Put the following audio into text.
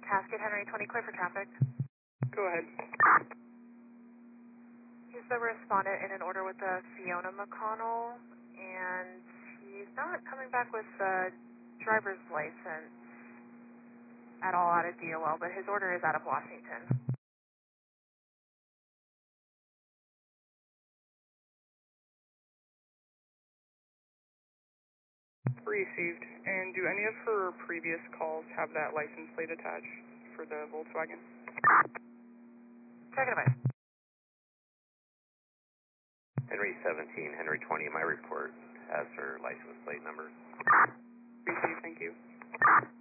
Casket, Henry 20, clear for traffic. Go ahead. He's the respondent in an order with Fiona McConnell, and he's not coming back with the driver's license at all out of DOL, but his order is out of Washington. Received. And do any of her previous calls have that license plate attached for the Volkswagen? Check it away. Henry 17, Henry 20, my report has her license plate number. Received, thank you.